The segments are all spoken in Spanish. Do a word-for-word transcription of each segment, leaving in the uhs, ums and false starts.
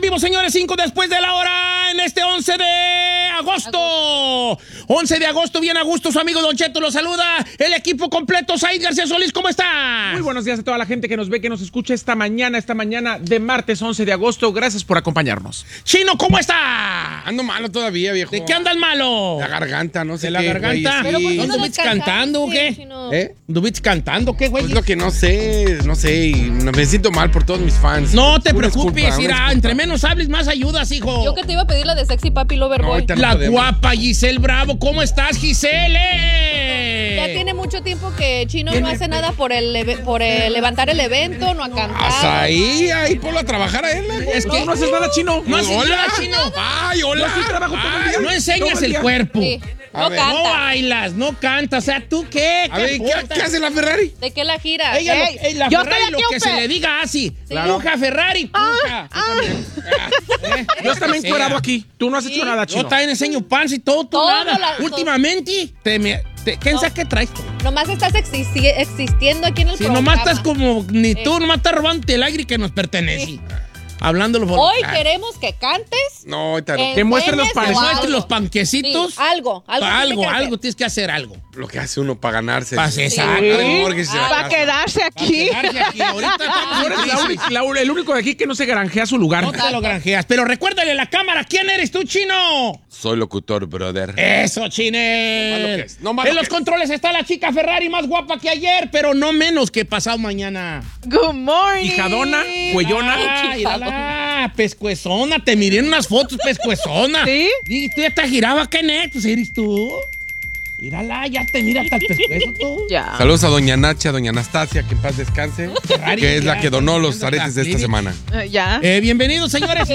vivo, señores, cinco después de la hora en este once de agosto. once de agosto, bien a gusto, su amigo Don Cheto lo saluda. El equipo completo, Said García Solís, ¿cómo está? Muy buenos días a toda la gente que nos ve, que nos escucha esta mañana, esta mañana de martes once de agosto. Gracias por acompañarnos. Chino, ¿cómo está? Ando malo todavía, viejo. ¿De qué anda el malo? La garganta, no sé ¿De la qué, garganta? güey, sí. ¿No anduviste cantando o qué? ¿Eh? ¿Anduviste cantando o qué, güey? Pues lo que no sé, no sé, y me siento mal por todos mis fans. No te Una preocupes, disculpa, una mira, disculpa. entre menos hables, más ayudas, hijo. Yo que te iba a pedir la de Sexy Papi Lover No, Boy. ahorita no La podemos. guapa Giselle Bravo, ¿cómo estás, Giselle? Ya tiene mucho tiempo que Chino Tiene- no hace nada por el eve- por el levantar el evento, no ha cantado. Hasta ahí, ahí ponlo a trabajar a él. Es No, que no haces nada, Chino. no haces Hola. nada, Chino. Ay, hola. Yo sí trabajo todo el día. No enseñas Todo el el día. cuerpo. Sí, A no ver. No canta. bailas, no cantas. O sea, ¿tú qué? A ver, ¿qué, importa? ¿qué hace la Ferrari? ¿De qué la gira? Ella lo- Ey, eh, la yo Ferrari estoy lo aquí, que usted. se le diga así. Claro. Puja, Ferrari, puja. ¿Eh? Yo también Sí. encuerado aquí. Tú no has hecho nada, Yo Chino. también enseño pants y todo, tú Todo nada. la- todo. Últimamente, te me, te, ¿quién No. sabe qué traes tú? Nomás estás existi- existiendo aquí en el Si programa. nomás estás como, ni tú, Eh. nomás estás robando el aire que nos pertenece. Sí. Hablando los Hoy queremos que cantes. No, ahorita no. Eh, Que muestre los enseñes panes. o muestres algo. los panquecitos. Sí, algo, algo. Algo, tiene que hacer. algo, tienes que hacer algo. Lo que hace uno para ganarse. Para el- exacto. el mortgage de la Ah, casa. Para quedarse aquí. Quedarse aquí. Ahorita estamos Tú en eres la crisis. única- la- el único de aquí que no se granjea su lugar. No te lo granjeas. Pero recuérdale a la cámara, ¿quién eres tú, Chino? Soy locutor, brother. Eso, No malo Chinel. que es, no malo En los que es. controles está la chica Ferrari más guapa que ayer, pero no menos que pasado mañana. Good morning. Hijadona, cuellona. Ah, mírala, pescuezona. Te miré en unas fotos, pescuezona. ¿Sí? Y tú ya te giraba, ¿qué net? Pues eres tú. Mírala, ya te mira hasta el pescuezo tú. Ya. Saludos a doña Nacha, doña Anastasia, que en paz descanse, Ferrari, que es la ya, que donó los la aretes de esta clínica. semana. Eh, ya. Eh, bienvenidos, señores.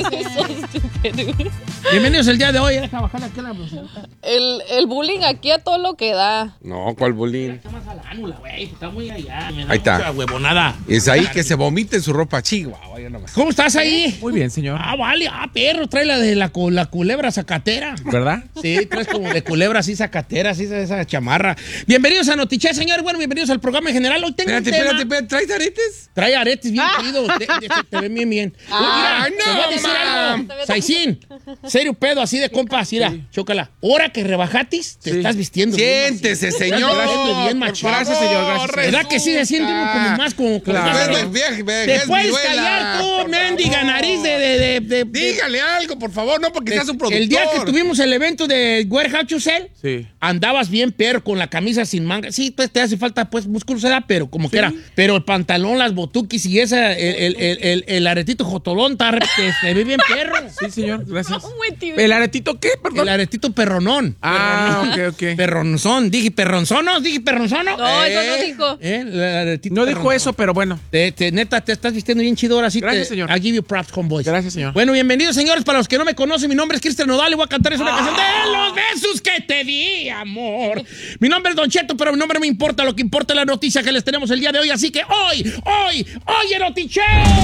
Bienvenidos el día de hoy. Deja bajar aquí la blusita. El, el bullying aquí a todo lo que da. No, ¿cuál bullying? Está más a la ánula, güey. Está muy allá. Me da Ahí está. mucha huevonada. Es ahí que se vomite en su ropa chihuahua. Ya nomás. ¿Cómo estás ahí? Muy bien, señor. Ah, vale. Ah, perro. Trae la de la, cu- la culebra zacatera. ¿Verdad? Sí, traes como de culebra así zacatera, así esa, esa chamarra. Bienvenidos a Notiche, señores. Bueno, bienvenidos al programa en general. Hoy tengo Espérate, un tema. espérate, espérate. ¿Traes aretes? Trae aretes bien queridos. Te, te- te ven bien, bien. Ay, Mira, no, te voy a decir mam. algo. Saicín, serio pedo, así de compas. Mira, chócala. Ahora que rebajatis, te Sí. estás vistiendo bien, Siéntese, macizo. señor. Estás vistiendo bien, Por machín. Gracias, señor, gracias. ¿Verdad que sí se siente uno como más como... como Claro. más- Ve- ve- ve- ve- Te es puedes viruela. callar tú, Por mendiga favor. nariz de... de, de, de- Dígale algo, por favor, no porque de- seas un productor. El día que tuvimos el evento de Warehouse Chusel, Sí. andabas bien perro con la camisa sin manga. Sí, pues te hace falta pues músculo, ¿verdad? Pero como quiera. Pero el pantalón, las botuquis y esa, el, el, el, el, el aretito jotolón, está re- te, te ve bien perro. Sí, señor. Gracias. Muy tímido. ¿El aretito qué? Perdón. El aretito perronón. Ah, Perronón. ok, ok. Perronzón. Dije perronzono, dije perronzono. No, eso no Eh, dijo. eh, el aretito No dijo perronzón. eso, pero bueno. Te, te- neta, te estás vistiendo bien chido ahora sí. Gracias, te, señor. I give you props, homeboys. Gracias, señor. Bueno, bienvenidos, señores. Para los que no me conocen, mi nombre es Cristian Nodal y voy a cantar es una Ah. canción de los besos que te di, amor. Mi nombre es Don Cheto, pero mi nombre me importa. Lo que importa es la noticia que les tenemos el día de hoy. Así que hoy, hoy, hoy en Notiche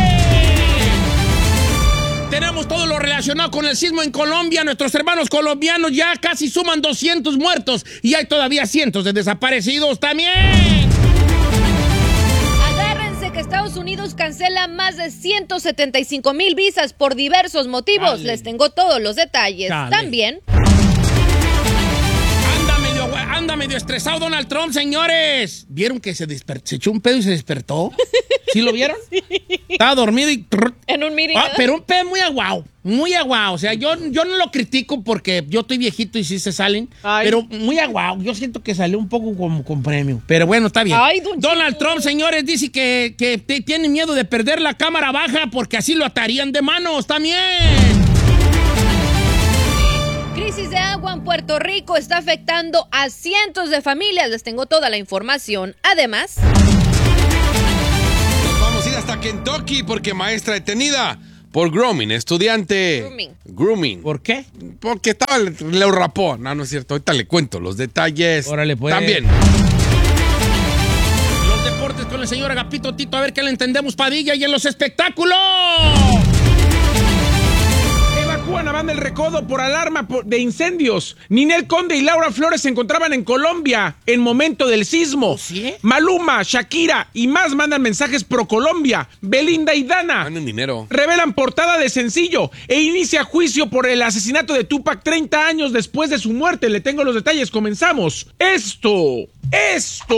tenemos todo lo relacionado con el sismo en Colombia. Nuestros hermanos colombianos ya casi suman doscientos muertos y hay todavía cientos de desaparecidos también. Agárrense que Estados Unidos cancela más de ciento setenta y cinco mil visas por diversos motivos. Dale. Les tengo todos los detalles. Dale. También, Anda medio, anda medio estresado Donald Trump, señores. ¿Vieron que se despertó? Se echó un pedo y se despertó. ¿Sí lo vieron? Estaba dormido y... en un meeting. Ah, ¿verdad? pero un pedo muy aguao, muy aguao. O sea, yo, yo no lo critico porque yo estoy viejito y sí se salen. Ay. Pero muy aguao. Yo siento que salió un poco como con premio. Pero bueno, está bien. Ay, don Donald Cheto. Trump, señores, dice que, que te- tiene miedo de perder la cámara baja porque así lo atarían de manos también. Crisis de agua en Puerto Rico está afectando a cientos de familias. Les tengo toda la información. Además, Nos vamos a ir hasta Kentucky porque maestra detenida por grooming, estudiante. Grooming. Grooming. ¿Por qué? Porque estaba, le, le rapó. No, no es cierto. Ahorita le cuento los detalles. Órale, pues. También. Los deportes con el señor Agapito Tito, a ver qué le entendemos, Padilla, y en los espectáculos. Evacúan a manda el recodo por alarma de incendios. Ninel Conde y Laura Flores se encontraban en Colombia en momento del sismo. ¿Sí? Maluma, Shakira y más mandan mensajes pro Colombia. Belinda y Dana Manden dinero. revelan portada de sencillo e inicia juicio por el asesinato de Tupac treinta años después de su muerte. Le tengo los detalles, comenzamos. Esto, esto...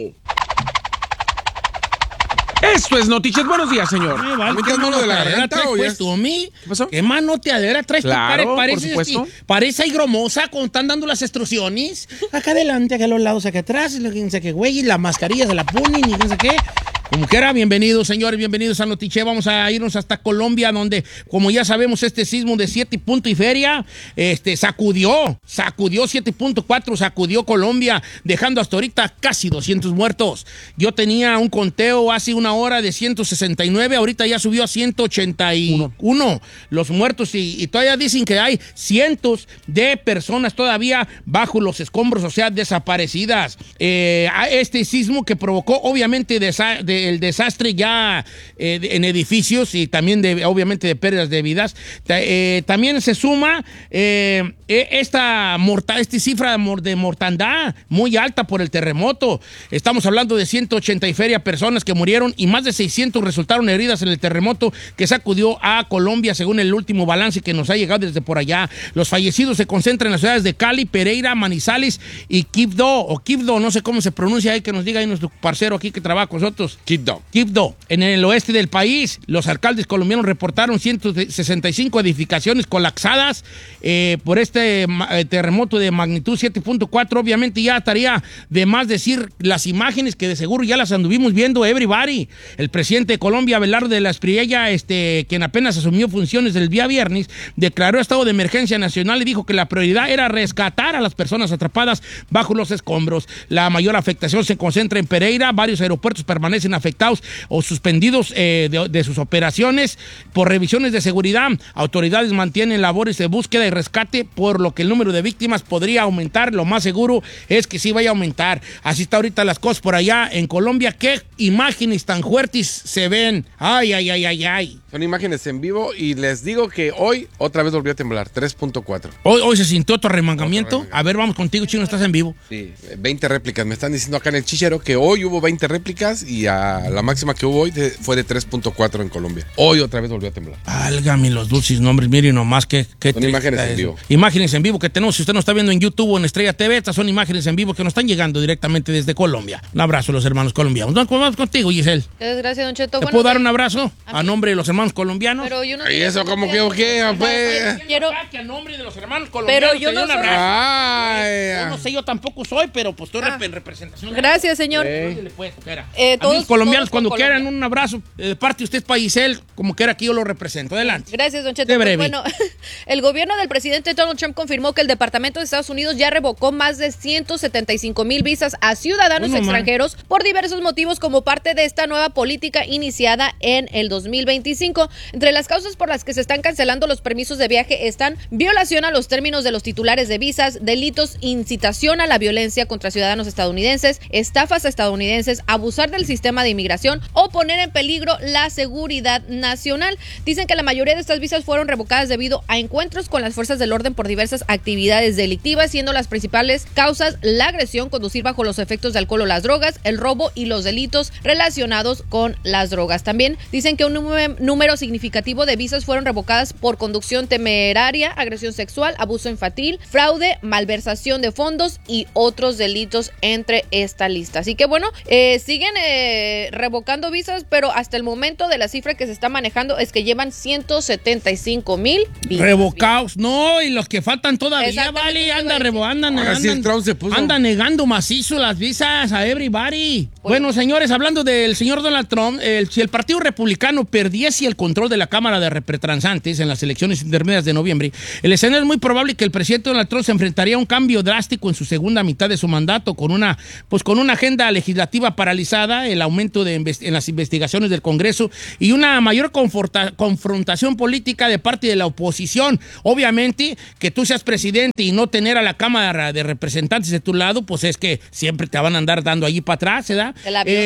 Esto es Noticias. Buenos días, señor. Ay, vale, ¿Me ¿qué estás mano de la manoteadera garganta traes o ya pues es- tú, mi? ¿Qué pasó? ¿Qué manoteadera traes tú? Claro, Pare- por parece, supuesto. así, parece ahí gromosa cuando están dando las instrucciones. Acá adelante, acá a los lados, acá atrás, y quién sabe qué, güey, y la mascarilla se la ponen y quién sabe qué. Como quiera, bienvenidos, señores, bienvenidos a Notiche. Vamos a irnos hasta Colombia, donde, como ya sabemos, este sismo de siete punto y feria, este, sacudió, sacudió siete punto cuatro, sacudió Colombia, dejando hasta ahorita casi doscientos muertos. Yo tenía un conteo hace una hora de ciento sesenta y nueve, ahorita ya subió a ciento ochenta y uno los muertos, y, y todavía dicen que hay cientos de personas todavía bajo los escombros, o sea, desaparecidas. Eh, a este sismo que provocó, obviamente, desa- de- el desastre ya eh, de- en edificios y también, de, obviamente, de pérdidas de vidas. Ta- eh, también se suma eh, eh, esta, morta, esta cifra de, mor- de mortandad muy alta por el terremoto. Estamos hablando de ciento ochenta y feria personas que murieron y más de seiscientos resultaron heridas en el terremoto que sacudió a Colombia, según el último balance que nos ha llegado desde por allá. Los fallecidos se concentran en las ciudades de Cali, Pereira, Manizales y Quibdó, o Quibdó, no sé cómo se pronuncia ahí, que nos diga ahí nuestro parcero aquí que trabaja con nosotros. Quibdó. Quibdó, en el oeste del país. Los alcaldes colombianos reportaron ciento sesenta y cinco edificaciones colapsadas eh, por este ma- eh, terremoto de magnitud siete punto cuatro. Obviamente ya estaría de más decir las imágenes que de seguro ya las anduvimos viendo everybody. El presidente de Colombia, Abelardo de la Espriella, este, quien apenas asumió funciones el día viernes, declaró estado de emergencia nacional y dijo que la prioridad era rescatar a las personas atrapadas bajo los escombros. La mayor afectación se concentra en Pereira. Varios aeropuertos permanecen afectados o suspendidos eh, de, de sus operaciones por revisiones de seguridad. Autoridades mantienen labores de búsqueda y rescate, por lo que el número de víctimas podría aumentar. Lo más seguro es que sí vaya a aumentar. Así está ahorita las cosas por allá en Colombia. ¿Qué imágenes tan fuertes se ven? Ay, ay, ay, ay, ay. Son imágenes en vivo y les digo que hoy otra vez volvió a temblar, tres punto cuatro. Hoy, hoy se sintió otro remangamiento. Otro remangamiento. A ver, vamos contigo, Chino, estás en vivo. Sí, veinte réplicas. Me están diciendo acá en el chichero que hoy hubo veinte réplicas y a la máxima que hubo hoy de- fue de tres punto cuatro en Colombia. Hoy otra vez volvió a temblar. Válgame los dulces nombres, miren nomás que... que Son imágenes en vivo. Imágenes en vivo que tenemos, si usted nos está viendo en YouTube o en Estrella T V, estas son imágenes en vivo que nos están llegando directamente desde Colombia. Un abrazo a los hermanos colombianos. Vamos vamos contigo, Giselle. Qué desgracia, Don Cheto. ¿Te Bueno, puedo dar un abrazo a a mí- nombre de los hermanos colombianos? Pero yo no ¿Y sé eso cómo que o qué? Pues? Quiero... Que a nombre de los hermanos colombianos Pero yo te doy no un soy- abrazo. Ay, Yo no sé, yo tampoco soy, pero pues estoy Ah. rep- en representación. Gracias, señor. Ándele, pues, espera. Eh, Amigos todos- colombianos, todos con cuando quieran Colombia. un abrazo, eh, de parte de usted, para Giselle, como quiera, aquí yo lo represento. Adelante. Gracias, Don Cheto. De Pues breve. bueno, el gobierno del presidente Donald Trump confirmó que el Departamento de Estados Unidos ya revocó más de ciento setenta y cinco mil visas a ciudadanos Uno más. extranjeros por diversos motivos como parte de esta nueva política iniciada en el dos mil veinticinco. Entre las causas por las que se están cancelando los permisos de viaje están violación a los términos de los titulares de visas, delitos, incitación a la violencia contra ciudadanos estadounidenses, estafas a estadounidenses, abusar del sistema de inmigración o poner en peligro la seguridad nacional. Dicen que la mayoría de estas visas fueron revocadas debido a encuentros con las fuerzas del orden por diversas actividades delictivas, siendo las principales causas la agresión, conducir bajo los efectos de alcohol o las drogas, el robo y los delitos relacionados con las drogas. También dicen que un número, número significativo de visas fueron revocadas por conducción temeraria, agresión sexual, abuso infantil, fraude, malversación de fondos y otros delitos entre esta lista. Así que bueno, eh, siguen eh, revocando visas, pero hasta el momento de la cifra que se está manejando es que llevan ciento setenta y cinco mil visas. Revocados, no, y los que faltan todavía, Exactamente, vale, eso iba anda, a decir. revo, andan, Ahora sí el andan, Trump se puso. anda negando macizo las visas a everybody. Bueno, señores, hablando del señor Donald Trump, el- si el Partido Republicano perdiese el control de la Cámara de Representantes en las elecciones intermedias de noviembre, el escenario es muy probable que el presidente Donald Trump se enfrentaría a un cambio drástico en su segunda mitad de su mandato, con una, pues, con una agenda legislativa paralizada, el aumento de inves- en las investigaciones del Congreso y una mayor conforta- confrontación política de parte de la oposición. Obviamente, que tú seas presidente y no tener a la Cámara de Representantes de tu lado, pues es que siempre te van a andar dando allí para atrás, ¿verdad? El avión. Eh,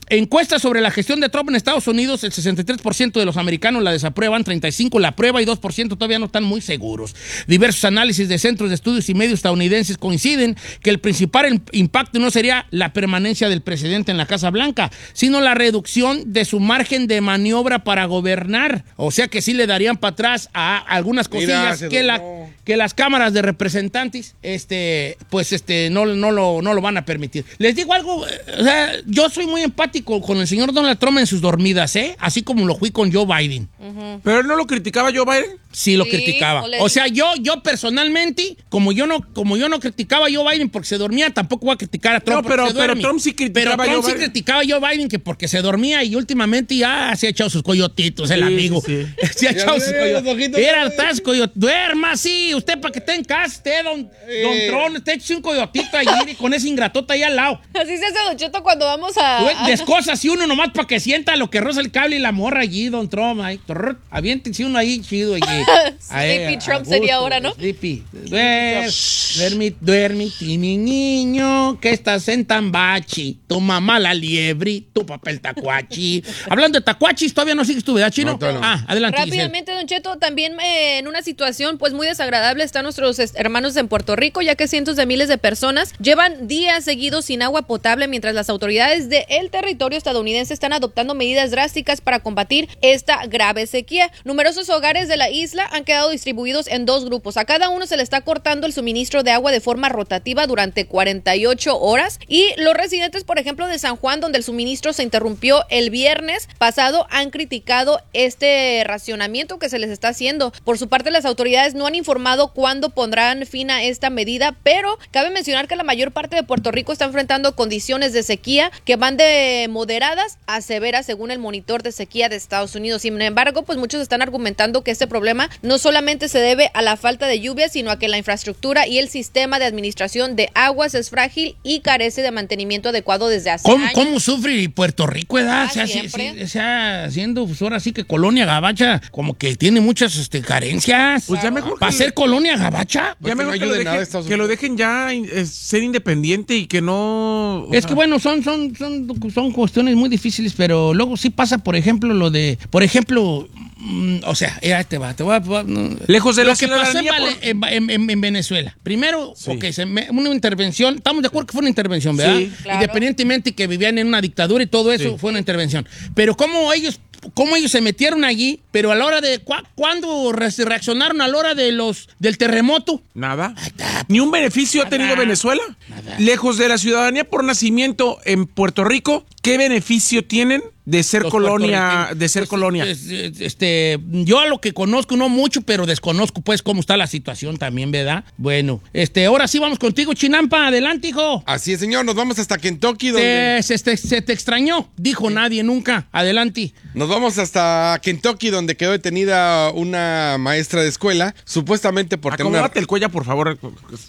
encuesta sobre la gestión de Trump en Estados Unidos, el sesenta y tres por ciento de los americanos la desaprueban, treinta y cinco por ciento la aprueba y dos por ciento todavía no están muy seguros. Diversos análisis de centros de estudios y medios estadounidenses coinciden que el principal impacto no sería la permanencia del presidente en la Casa Blanca, sino la reducción de su margen de maniobra para gobernar. O sea que sí le darían para atrás a algunas cosillas Mira, que, la, que las cámaras de representantes este, pues este, no, no, lo, no lo van a permitir. Les digo algo, o sea, yo soy muy empático con el señor Donald Trump en sus dormidas, ¿eh? Así como lo fui con Joe Biden. Uh-huh. ¿Pero él no lo criticaba Joe Biden? Sí, lo sí, criticaba. Le... O sea, yo, yo personalmente, como yo no, como yo no criticaba a Joe Biden porque se dormía, tampoco voy a criticar a Trump. No, pero, porque se pero Trump sí criticaba pero Trump a Joe sí Biden. criticaba a Joe Biden que porque se dormía y últimamente ya se ha echado sus coyotitos, sí, el amigo. Sí, sí. Se ha echado sus coyotitos. Era estás coyot... Duerma, sí. Usted para que esté en casa, usted, don, eh. don Tron, usted eche un coyotito allí con ese ingratota ahí al lado. Así se hace, Don Cheto, cuando vamos a... Descosas así uno nomás para que sienta lo que roza el cable y la morra allí, don Trump. Ahí, aviéntense uno ahí chido allí. Sleepy Trump sería ahora, ¿no? Sleepy. Duer, duermi, duermi, mi niño, que estás en Tambachi. Tu mamá la liebre, tu papá el tacuachi. Hablando de tacuachis, ¿todavía no sigues tu vida, chino? No, no. Ah, adelante. Rápidamente, Don Cheto, también eh, en una situación pues muy desagradable están nuestros hermanos en Puerto Rico, ya que cientos de miles de personas llevan días seguidos sin agua potable mientras las autoridades del territorio estadounidense están adoptando medidas drásticas para combatir esta grave sequía. Numerosos hogares de la isla han quedado distribuidos en dos grupos. A cada uno se le está cortando el suministro de agua de forma rotativa durante cuarenta y ocho horas y los residentes, por ejemplo, de San Juan, donde el suministro se interrumpió el viernes pasado, han criticado este racionamiento que se les está haciendo. Por su parte, las autoridades no han informado cuándo pondrán fin a esta medida, pero cabe mencionar que la mayor parte de Puerto Rico está enfrentando condiciones de sequía que van de moderadas a severas según el monitor de sequía de Estados Unidos. Sin embargo, pues muchos están argumentando que este problema no solamente se debe a la falta de lluvia, sino a que la infraestructura y el sistema de administración de aguas es frágil y carece de mantenimiento adecuado desde hace ¿Cómo, años. ¿Cómo sufre Puerto Rico, edad? Ah, o sea, si, si, o sea, siendo pues, ahora sí que colonia gabacha, como que tiene muchas este, carencias. Pues ya mejor ¿Para que- ser colonia gabacha? Ya que mejor no que, lo ayude nada a dejen, Estados que lo Unidos. dejen ya eh, ser independiente y que no... o Es sea, que bueno, son, son, son, son cuestiones muy difíciles, pero luego sí pasa, por ejemplo, lo de, por ejemplo, mm, o sea, ya te va, te va, va, no. Lejos de lo la que pasó en, ciudadanía Vale- por- en, en- en Venezuela. Primero, Sí. ok, se me- una intervención, estamos de acuerdo que fue una intervención, ¿verdad? Sí. Claro. Independientemente que vivían en una dictadura y todo eso, Sí. fue una intervención. Pero cómo ellos... cómo ellos se metieron allí, pero a la hora de... ¿cu- ¿Cuándo re- reaccionaron a la hora de los del terremoto? Nada. Ni un beneficio ha tenido Nada. Venezuela. Lejos de la ciudadanía por nacimiento en Puerto Rico, ¿qué beneficio tienen de ser Los colonia? puertorriqueños. De ser Pues, colonia. es- es- Este, yo a lo que conozco, no mucho, pero desconozco pues cómo está la situación también, ¿verdad? Bueno, este, ahora sí vamos contigo, Chinampa, adelante, hijo. Así es, señor. Nos vamos hasta Kentucky, donde... Te- se, se- se te extrañó, dijo nadie nunca. Adelante. Nos vamos hasta Kentucky, donde quedó detenida una maestra de escuela, supuestamente por tener una... Acomódate el cuello, por favor.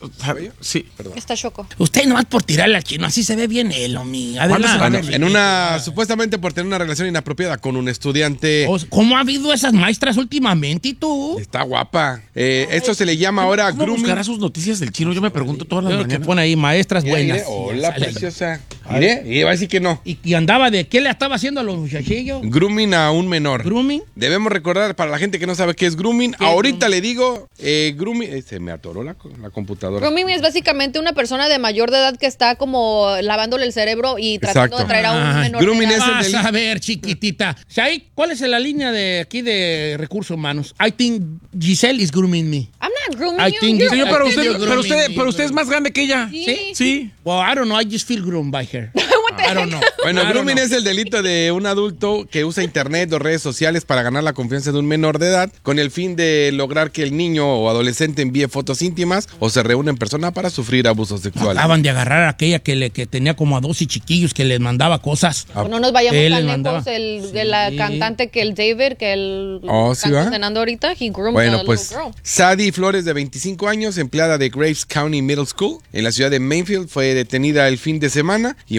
Sí. Está choco. Usted nomás por tirarle al chino, así se ve bien él, mi. ¿Cuándo se van Adelante. a- En una... Supuestamente por tener una relación inapropiada con un estudiante... O- ¿Cómo ha habido esas maestras últimamente, y tú? Está guapa. Eh, esto se le llama ahora ¿Cómo grooming. buscará sus noticias del chino? Yo me pregunto todas las Creo que mañanas. pone ahí maestras Mira, buenas. mire, hola, Sale. preciosa. Mire, y va a decir que no. Y, y andaba de, ¿qué le estaba haciendo a los muchachillos? Grooming a un menor. ¿Grooming? Debemos recordar, para la gente que no sabe qué es grooming, ahorita le digo, eh, grooming... eh, se me atoró la, co- la computadora. Grooming es básicamente una persona de mayor de edad que está como lavándole el cerebro y tratando Exacto. de traer a un Ah, menor de grooming edad. es el Vas del- a ver, chiquitita. Shai, ¿cuál es la línea de aquí de recursos humanos? I think Giselle is grooming me. I'm not grooming I you. think you're this- Señor, I pero think usted, you're pero, usted, grooming me. pero usted es más grande que ella. Sí. Sí. Well, I don't know, I just feel groomed by her. I don't know. Bueno, I don't grooming know. es el delito de un adulto que usa internet o redes sociales para ganar la confianza de un menor de edad con el fin de lograr que el niño o adolescente envíe fotos íntimas o se reúne en persona para sufrir abuso sexual. Acaban de agarrar a aquella que, le, que tenía como a doce chiquillos que les mandaba cosas. Ah, No nos vayamos Él tan les lejos. mandaba. El, de la Sí. cantante que el David, que el Oh, ¿sí está va? cenando ahorita, he groomed Bueno, a pues little girl. Sadie Flores, de veinticinco años, empleada de Graves County Middle School en la ciudad de Mainfield, fue detenida el fin de semana y enfrenta cargos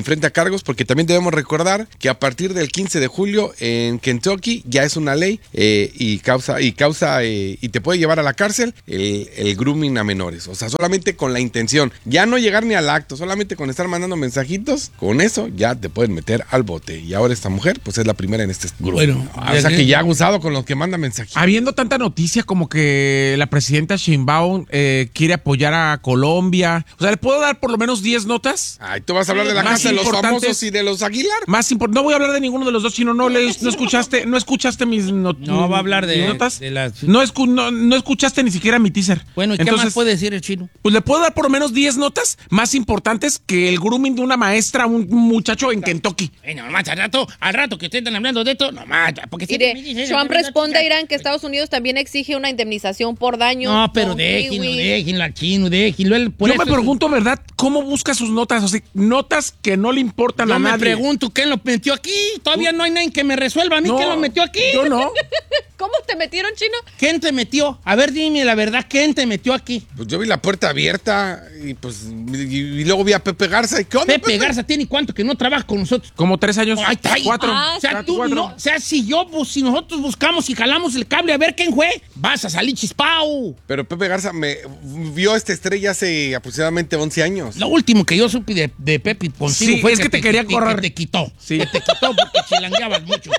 cargos, porque también debemos recordar que a partir del quince de julio en Kentucky ya es una ley eh, y causa y causa eh, y te puede llevar a la cárcel el, el grooming a menores. O sea, solamente con la intención, ya no llegar ni al acto, solamente con estar mandando mensajitos, con eso ya te pueden meter al bote. Y ahora esta mujer, pues es la primera en este grupo. Bueno, o sea que ya ha gustado con los que mandan mensajitos. Habiendo tanta noticia como que la presidenta Sheinbaum eh, quiere apoyar a Colombia, o sea, ¿le puedo dar por lo menos diez notas? Ay, tú vas a hablar de la Más casa de los importantes. famosos y de los Aguilar. Más impor- no voy a hablar de ninguno de los dos, sino no le, no escuchaste, no escuchaste mis, not- No, va a hablar de- mis notas. de las- No, escu- no, no escuchaste ni siquiera mi teaser. Bueno, ¿y qué Entonces, más puede decir el chino? pues le puedo dar por lo menos diez notas más importantes que el grooming de una maestra a un muchacho en Kentucky. Bueno, nomás al rato, al rato que ustedes están hablando de esto, nomás, porque Mire, siempre me dicen, Trump "Pero, responde a Irán que Estados Unidos también exige una indemnización por daño. No, pero con déjenlo, kiwi. déjenlo al chino, déjenlo. Él, por Yo eso me es- pregunto, ¿verdad? ¿Cómo busca sus notas? O sea, notas que no le importan Yo a me nadie. pregunto, ¿quién lo metió aquí? Todavía no hay nadie que me resuelva a mí No, quién lo metió aquí. Yo no. ¿Cómo te metieron, chino? ¿Quién te metió? A ver, dime la verdad, ¿quién te metió aquí? Pues yo vi la puerta abierta y pues y, y luego vi a Pepe Garza y ¿qué onda, Pepe Garza tiene cuánto que no trabaja con nosotros. Como tres años. Ay, ay, cuatro. ah, O sea, Cuatro, tú cuatro. no, o sea, si yo, pues, si nosotros buscamos y jalamos el cable a ver quién fue, vas a salir chispao. Pero Pepe Garza me vio esta estrella hace aproximadamente once años. Lo último que yo supe de, de Pepe contigo Sí, fue es que te quería que correr. que te quitó. Sí. Que te quitó porque chilangueabas mucho.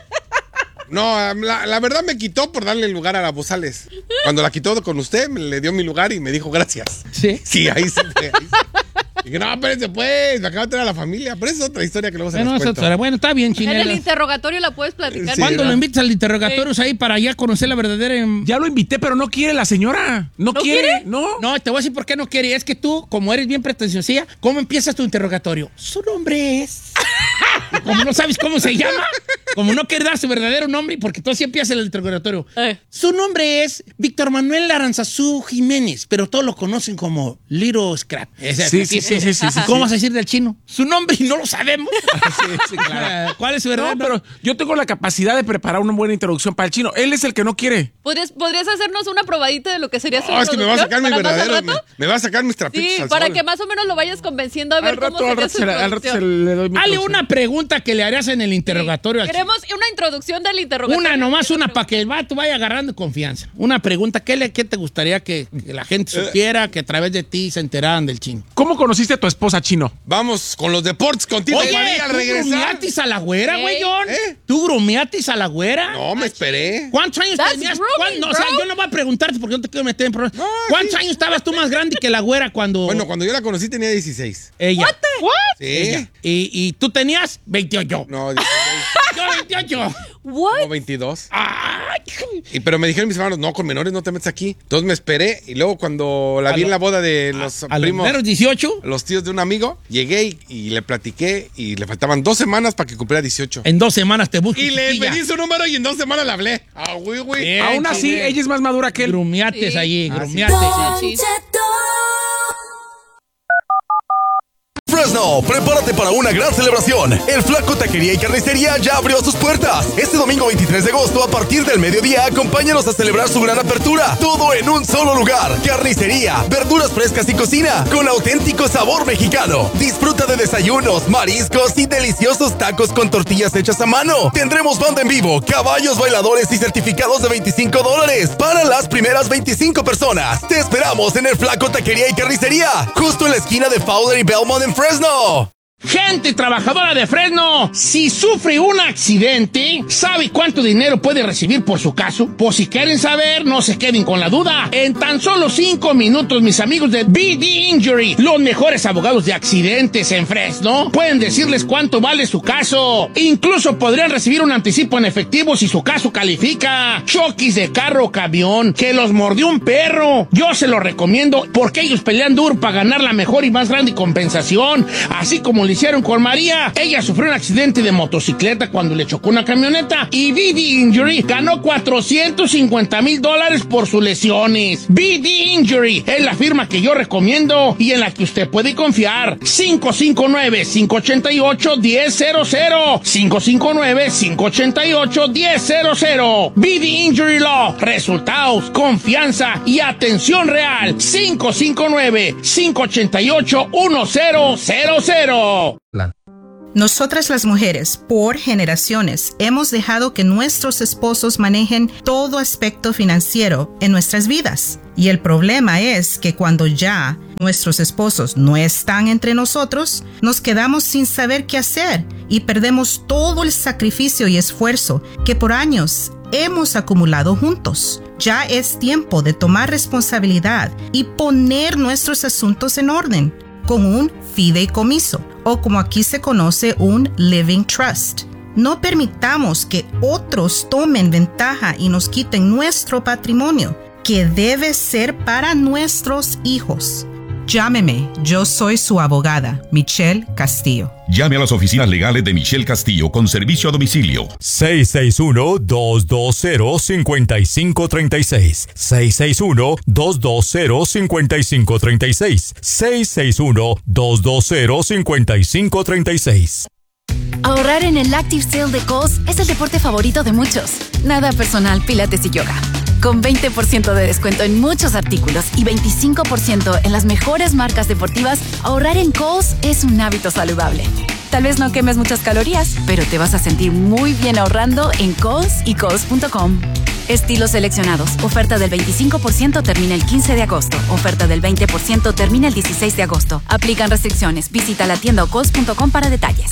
No, la, la verdad me quitó por darle lugar a la Bozales. Cuando la quitó con usted, me le dio mi lugar y me dijo gracias. ¿Sí? Sí, ahí sí. Ahí sí. Dije, no, espérense pues, me acabo de traer a la familia. Pero esa es otra historia que luego se Bueno, las eso- cuento. bueno, está bien, En el Chinela. interrogatorio la puedes platicar. Sí, ¿Cuándo ¿verdad? lo invitas al interrogatorio ahí para ya conocer la verdadera? em- Ya lo invité, pero no quiere la señora. No, ¿No quiere. quiere? No. No, te voy a decir por qué no quiere. Es que tú, como eres bien pretenciosa, ¿cómo empiezas tu interrogatorio? Su nombre es... Y como no sabes cómo se llama, como no quieres dar su verdadero nombre, porque tú así empiezas el interrogatorio. Eh. Su nombre es Víctor Manuel Aranzazú Jiménez, pero todos lo conocen como Little Scrap. Ese- Sí, así sí, es. sí, sí, sí, ¿Cómo sí. vas a decir del chino? Su nombre y no lo sabemos. sí, claro. ¿Cuál es su No, verdadero pero nombre? yo tengo la capacidad de preparar una buena introducción para el chino. Él es el que no quiere. ¿Podrías, ¿Podrías hacernos una probadita de lo que sería su No, es que me va a sacar mi introducción para más al verdadero. Me, rato? me va a sacar mis trapitos Sí, al para sol. que más o menos lo vayas convenciendo a ver Al cómo rato, al sería rato, su se, la- al rato se introducción. le doy mi Dale introducción. una pregunta que le harías en el interrogatorio al chino. Queremos una introducción del interrogatorio. Una nomás, una para que el vato vaya agarrando confianza. Una pregunta, ¿qué, le, qué te gustaría que, que la gente supiera, que a través de ti se enteraran del chino? ¿Cómo conociste a tu esposa, chino? Vamos con los deportes contigo, Oye, María, al ¿tú regresar. grumeatis a la güera, Ey. güeyón? ¿Eh? ¿Tú grumeatis a la güera? No, me esperé. ¿Cuántos años That's tenías? grooming, ¿Cuán- no, o sea, bro. yo no voy a preguntarte porque no te quiero meter en problemas. No, ¿Cuántos sí. años estabas tú más grande que la güera cuando... Bueno, cuando yo la conocí tenía dieciséis. ella. Sí. Ella. Y, y tú tenías veintiocho. No, dieciséis, Yo veintiocho. What? no, veintidós. Ay, Y, pero me dijeron mis hermanos, no, con menores no te metes aquí. Entonces me esperé y luego cuando la A vi lo- en la boda de los a los primos, meros dieciocho, los tíos de un amigo, llegué y, y le platiqué y le faltaban dos semanas para que cumpliera dieciocho. en dos semanas te busco. Y le chiquilla. pedí su número y en dos semanas le hablé. Ah, güey, güey. Bien, Aún así, chile. ella es más madura que él. Grumiates Sí. allí, Ah, sí. grumiates. Sí. Fresno, prepárate para una gran celebración. El Flaco Taquería y Carnicería ya abrió sus puertas. Este domingo veintitrés de agosto, a partir del mediodía, acompáñanos a celebrar su gran apertura. Todo en un solo lugar. Carnicería, verduras frescas y cocina, con auténtico sabor mexicano. Disfruta de desayunos, mariscos y deliciosos tacos con tortillas hechas a mano. Tendremos banda en vivo, caballos bailadores y certificados de veinticinco dólares para las primeras veinticinco personas. Te esperamos en el Flaco Taquería y Carnicería, justo en la esquina de Fowler y Belmont en Fresno. Gente trabajadora de Fresno, si sufre un accidente, ¿sabe cuánto dinero puede recibir por su caso? Pues si quieren saber, no se queden con la duda. En tan solo cinco minutos, mis amigos de B D Injury, los mejores abogados de accidentes en Fresno, pueden decirles cuánto vale su caso. Incluso podrían recibir un anticipo en efectivo si su caso califica. Choques de carro o camión, que los mordió un perro. Yo se lo recomiendo porque ellos pelean duro para ganar la mejor y más grande compensación, así como le hicieron con María. Ella sufrió un accidente de motocicleta cuando le chocó una camioneta y B D Injury ganó cuatrocientos cincuenta mil dólares por sus lesiones. B D Injury es la firma que yo recomiendo y en la que usted puede confiar. cinco cinco nueve, cinco ocho ocho, uno cero cero cero. cinco cinco nueve, cinco ocho ocho, uno cero cero cero. B D Injury Law. Resultados, confianza y atención real. cinco cinco nueve, cinco ocho ocho, uno cero cero cero. Nosotras las mujeres, por generaciones, hemos dejado que nuestros esposos manejen todo aspecto financiero en nuestras vidas. Y el problema es que cuando ya nuestros esposos no están entre nosotros, nos quedamos sin saber qué hacer y perdemos todo el sacrificio y esfuerzo que por años hemos acumulado juntos. Ya es tiempo de tomar responsabilidad y poner nuestros asuntos en orden con un fideicomiso, o como aquí se conoce, un living trust. No permitamos que otros tomen ventaja y nos quiten nuestro patrimonio, que debe ser para nuestros hijos. Llámeme, yo soy su abogada, Michelle Castillo. Llame a las oficinas legales de Michelle Castillo con servicio a domicilio. seis seis uno, dos dos cero, cinco cinco tres seis. seis seis uno, dos dos cero, cinco cinco tres seis. seis seis uno, dos dos cero, cinco cinco tres seis. Ahorrar en el Active Sale de Kohl's es el deporte favorito de muchos. Nada personal, pilates y yoga. Con veinte por ciento de descuento en muchos artículos y veinticinco por ciento en las mejores marcas deportivas, ahorrar en Kohl's es un hábito saludable. Tal vez no quemes muchas calorías, pero te vas a sentir muy bien ahorrando en Kohl's y Kohl's punto com. Estilos seleccionados. Oferta del veinticinco por ciento termina el quince de agosto. Oferta del veinte por ciento termina el dieciséis de agosto. Aplican restricciones. Visita la tienda o Kohl's punto com para detalles.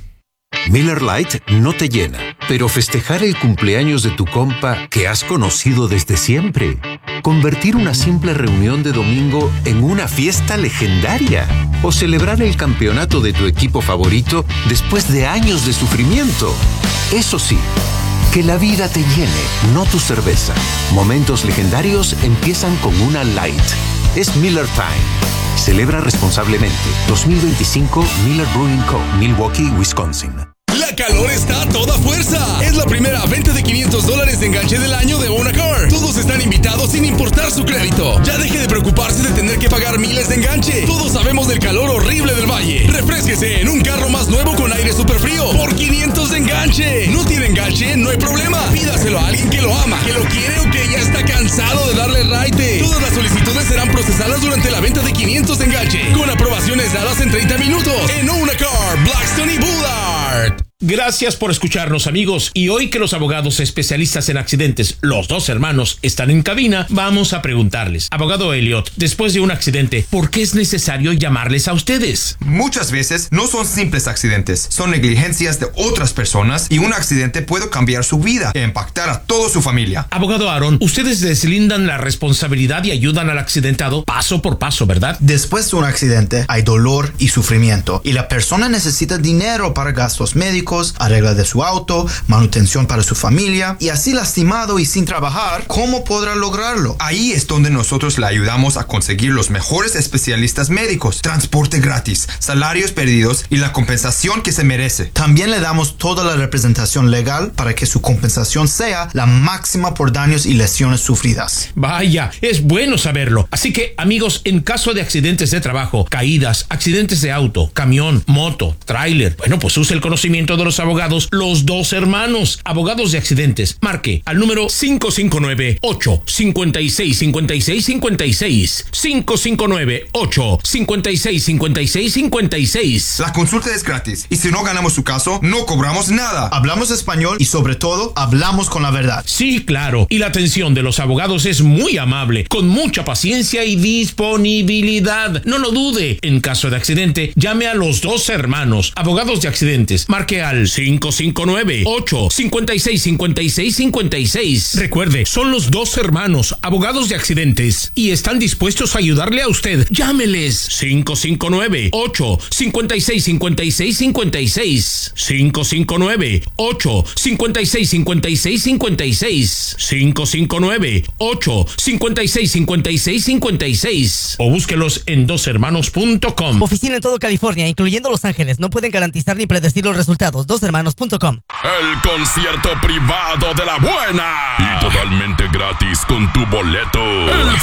Miller Lite no te llena, pero festejar el cumpleaños de tu compa que has conocido desde siempre. Convertir una simple reunión de domingo en una fiesta legendaria. O celebrar el campeonato de tu equipo favorito después de años de sufrimiento. Eso sí, que la vida te llene, no tu cerveza. Momentos legendarios empiezan con una Light. Es Miller Time. Celebra responsablemente. dos mil veinticinco Miller Brewing Co., Milwaukee, Wisconsin. La calor está a toda fuerza. Es la primera venta de quinientos dólares de enganche del año de Own a Car. Todos están invitados sin importar su crédito. Ya deje de preocuparse de tener que pagar miles de enganche. Todos sabemos del calor horrible del valle. Refrésquese en un carro más nuevo con aire súper frío por quinientos de enganche. ¿No tiene enganche? No hay problema. Pídaselo a alguien que lo ama, que lo quiere o que ya está cansado de darle raite. Todas las solicitudes serán procesadas durante la venta de quinientos de enganche, con aprobaciones dadas en treinta minutos en Own a Car, Blackstone y Bullard. Gracias por escucharnos, amigos. Y hoy que los abogados especialistas en accidentes, los dos hermanos, están en cabina, vamos a preguntarles. Abogado Elliot, después de un accidente, ¿por qué es necesario llamarles a ustedes? Muchas veces no son simples accidentes, son negligencias de otras personas y un accidente puede cambiar su vida e impactar a toda su familia. Abogado Aaron, ustedes deslindan la responsabilidad y ayudan al accidentado paso por paso, ¿verdad? Después de un accidente hay dolor y sufrimiento y la persona necesita dinero para gastos médicos, arreglo de su auto, manutención para su familia, y así lastimado y sin trabajar, ¿cómo podrá lograrlo? Ahí es donde nosotros le ayudamos a conseguir los mejores especialistas médicos, transporte gratis, salarios perdidos y la compensación que se merece. También le damos toda la representación legal para que su compensación sea la máxima por daños y lesiones sufridas. Vaya, es bueno saberlo. Así que, amigos, en caso de accidentes de trabajo, caídas, accidentes de auto, camión, moto, tráiler, bueno, pues use el conocimiento de los abogados, los dos hermanos, abogados de accidentes. Marque al número cinco cinco nueve, ocho cinco seis, cinco seis cinco seis, cinco cinco nueve, ocho cinco seis, cinco seis cinco seis. La consulta es gratis y si no ganamos su caso, no cobramos nada. Hablamos español y sobre todo, hablamos con la verdad. Sí, claro. Y la atención de los abogados es muy amable, con mucha paciencia y disponibilidad. No lo dude. En caso de accidente, llame a los dos hermanos, abogados de accidentes. Marque al cinco cinco nueve, ocho cinco seis, cinco seis cinco seis. Recuerde, son los dos hermanos, abogados de accidentes, y están dispuestos a ayudarle a usted. Llámeles cinco cinco nueve, ocho cinco seis, cinco seis cinco seis, cinco cinco nueve, ocho cinco seis, cinco seis cinco seis, cinco cinco nueve, ocho cinco seis, cinco seis cinco seis, o búsquelos en dos hermanos punto com. Oficina en todo California, incluyendo Los Ángeles. No pueden garantizar ni predecir los resultados. dos hermanos punto com. El concierto privado de la buena. Y totalmente gratis con tu boleto. El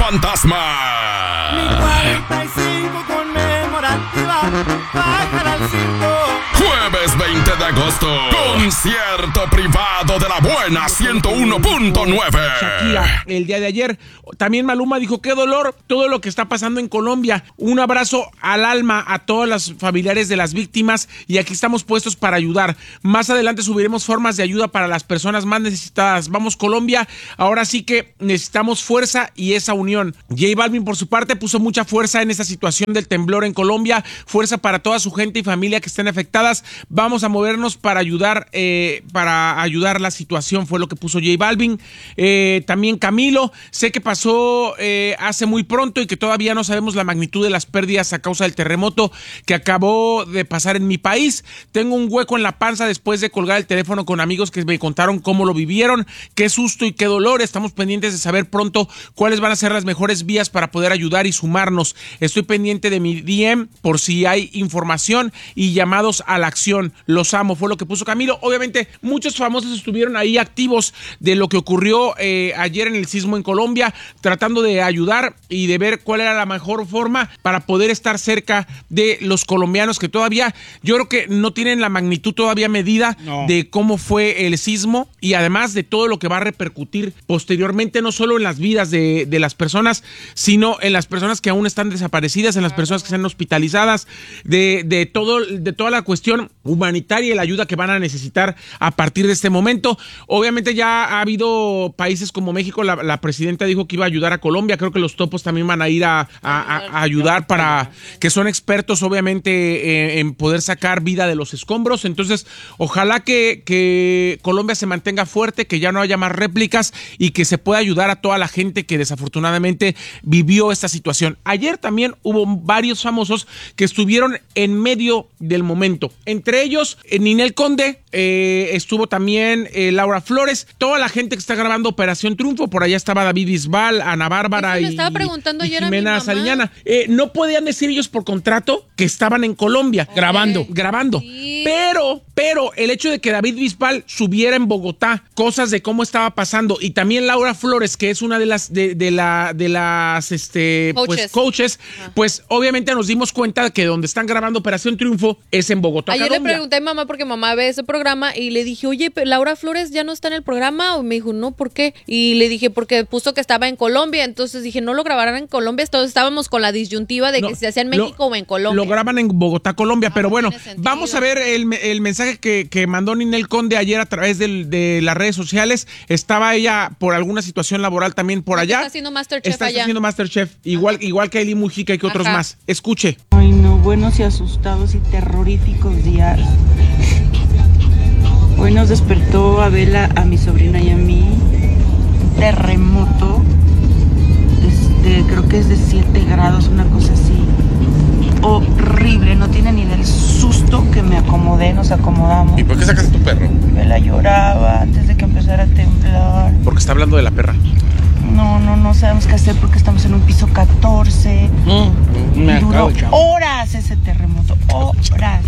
Fantasma. Mi cuarenta y cinco conmemorativa. Baja al cinto. Jueves Jueves veinte de agosto, concierto privado de la buena ciento uno punto nueve. Shakira, el día de ayer. También Maluma dijo, qué dolor todo lo que está pasando en Colombia. Un abrazo al alma a todos los familiares de las víctimas y aquí estamos puestos para ayudar. Más adelante subiremos formas de ayuda para las personas más necesitadas. Vamos Colombia, ahora sí que necesitamos fuerza y esa unión. J Balvin por su parte puso mucha fuerza en esta situación del temblor en Colombia, fuerza para toda su gente y familia que estén afectadas. Vamos a movernos para ayudar, eh, para ayudar la situación, fue lo que puso J Balvin. Eh, también Camilo, sé que pasó eh, hace muy pronto y que todavía no sabemos la magnitud de las pérdidas a causa del terremoto que acabó de pasar en mi país. Tengo un hueco en la panza después de colgar el teléfono con amigos que me contaron cómo lo vivieron, qué susto y qué dolor. Estamos pendientes de saber pronto cuáles van a ser las mejores vías para poder ayudar y sumarnos. Estoy pendiente de mi D M por si hay información y llamados a la acción. Los amo, fue lo que puso Camilo. Obviamente muchos famosos estuvieron ahí activos de lo que ocurrió eh, ayer en el sismo en Colombia, tratando de ayudar y de ver cuál era la mejor forma para poder estar cerca de los colombianos que todavía, yo creo que no tienen la magnitud todavía medida no. de cómo fue el sismo y además de todo lo que va a repercutir posteriormente, no solo en las vidas de, de las personas, sino en las personas que aún están desaparecidas, en las personas que están hospitalizadas, de, de, todo, de toda la cuestión humanitaria y la ayuda que van a necesitar a partir de este momento. Obviamente ya ha habido países como México, la, la presidenta dijo que iba a ayudar a Colombia, creo que los topos también van a ir a, a, a ayudar para que son expertos obviamente eh, en poder sacar vida de los escombros. Entonces ojalá que, que Colombia se mantenga fuerte, que ya no haya más réplicas y que se pueda ayudar a toda la gente que desafortunadamente vivió esta situación. Ayer también hubo varios famosos que estuvieron en medio del momento, entre ellos eh, Ninel Conde, eh, estuvo también eh, Laura Flores, toda la gente que está grabando Operación Triunfo, por allá estaba David Bisbal, Ana Bárbara y, estaba preguntando y ayer Jimena a mi mamá. Sariñana. Eh, no podían decir ellos por contrato que estaban en Colombia okay. grabando, grabando. Sí. Pero, pero el hecho de que David Bisbal subiera en Bogotá cosas de cómo estaba pasando y también Laura Flores, que es una de las de, de la de las este coaches, pues coaches, uh-huh. pues obviamente nos dimos cuenta que donde están grabando Operación Triunfo es en Bogotá. Ayer Colombia. le pregunté a mi mamá porque mamá ve ese programa y le dije, oye, Laura Flores ya no está en el programa, o me dijo, no, ¿por qué? Y le dije, porque puso que estaba en Colombia, entonces dije, no lo grabarán en Colombia, todos estábamos con la disyuntiva de no, que se hacía en México lo, o en Colombia. Lo graban en Bogotá, Colombia, ah, pero bueno, vamos a ver el, el mensaje que, que mandó Ninel Conde ayer a través del, de las redes sociales. Estaba ella por alguna situación laboral también por allá. Está haciendo Masterchef está allá. haciendo Masterchef, igual, igual que Eli Mujica y que otros Ajá. más. Escuche. Ay no, buenos y asustados y terroríficos días. Hoy nos despertó a Bela, a mi sobrina y a mí, un terremoto, de, creo que es de siete grados, una cosa así, horrible, no tiene ni del susto que me acomodé, nos acomodamos. ¿Y por qué sacas tu perro? Bela lloraba antes de que empezara a temblar. Porque está hablando de la perra. No, no, no sabemos qué hacer porque estamos en un piso catorce. No, me duró acabo, horas ese terremoto, horas.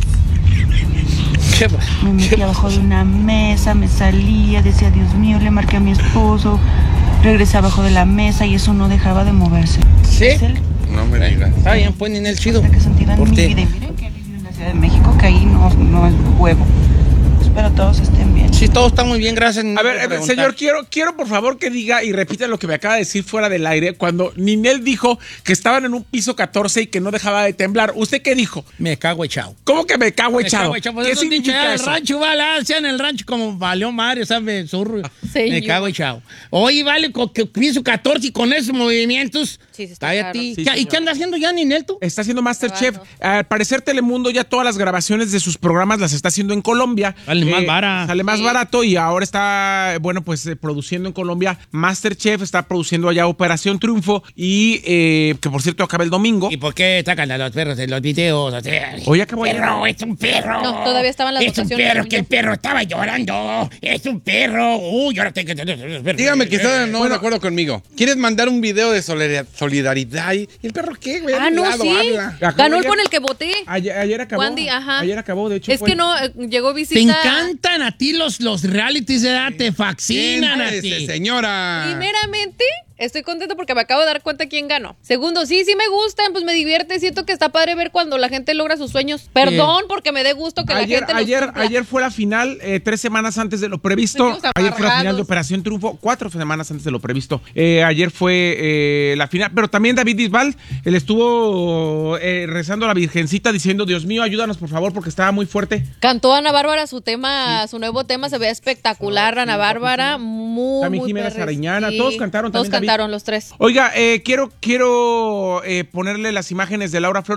Me metí abajo de una mesa, me salía, decía Dios mío, le marqué a mi esposo, regresé abajo de la mesa y eso no dejaba de moverse. ¿Sí? El... No me digas. Está bien, pues Ninel, chido. Que sentido en mi vida. Y miren que he vivido en la Ciudad de México, que ahí no, no es juego. Espero todos estén bien. Sí, todo está muy bien, gracias. A ver, eh, señor, quiero, quiero por favor que diga y repita lo que me acaba de decir fuera del aire. Cuando Ninel dijo que estaban en un piso catorce y que no dejaba de temblar, ¿usted qué dijo? Me cago echado. ¿Cómo que me cago me echado? Cago echado. Pues ¿Qué eso significa dicho, eso? El rancho, vale, sea en el rancho como valió madre, ¿sabes? Zurro. Sí, me yo. cago echado. Oye, vale, con que piso catorce y con esos movimientos. Sí, sí, está claro. ti. Sí, ¿Qué, ¿Y qué anda haciendo ya Ninel tú? Está haciendo Masterchef. Al parecer Telemundo ya todas las grabaciones de sus programas las está haciendo en Colombia. Sale eh, más barato. Sale más sí. barato y ahora está, bueno, pues eh, produciendo en Colombia Masterchef, está produciendo allá Operación Triunfo y eh, que por cierto acaba el domingo. ¿Y por qué sacan a los perros en los videos? O sea, Hoy acabó ayer. Perro, es un perro. No, todavía estaban las Es un votaciones. perro, que el perro estaba llorando. Es un perro. Uy, ahora tengo que... Dígame que está no bueno, de acuerdo conmigo. ¿Quieres mandar un video de solidaridad? ¿Y el perro qué, güey? Ah, no, lado, sí. habla. Ganó el con el que voté. Ayer, ayer acabó. Wandy, ajá. Ayer acabó, de hecho. Es fue... que no, eh, llegó visita. Te encantan a ti los, los realities de edad, te fascinan a ti. Señora. Primeramente, estoy contento porque me acabo de dar cuenta quién ganó. Segundo, sí, sí me gustan, pues me divierte. Siento que está padre ver cuando la gente logra sus sueños. Perdón, eh, porque me dé gusto que ayer, la gente ayer, los cumpla. Ayer fue la final, eh, tres semanas antes de lo previsto. Ayer fue la final de Operación Triunfo, cuatro semanas antes de lo previsto. Eh, ayer fue eh, la final, pero también David Bisbal, él estuvo eh, rezando a la Virgencita diciendo, Dios mío, ayúdanos por favor, porque estaba muy fuerte. Cantó Ana Bárbara su tema, sí. su nuevo tema, se ve espectacular, Ana Bárbara, muy, también muy Jiménez perres, Sariñana, sí. todos cantaron. Todos también cantaron David. Los tres. Oiga, eh, quiero, quiero eh, ponerle las imágenes de Laura Flores.